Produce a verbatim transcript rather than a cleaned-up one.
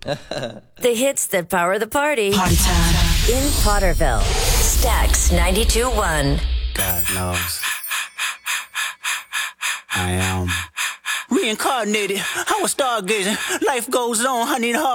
The hits that power the party. Party time. In Potterville. Stax ninety-two point one. God knows. I am reincarnated. I was stargazing. Life goes on. I need a heart.